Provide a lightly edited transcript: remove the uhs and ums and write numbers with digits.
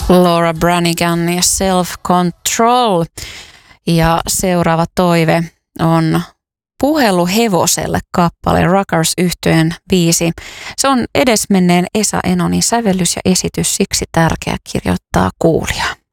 Laura Branigan ja Self Control. Ja seuraava toive on Puhelu hevoselle kappale, Rockers -yhtyeen biisi. Se on edesmenneen Esa Enonin sävellys ja esitys, siksi tärkeä kirjoittaa kuulija.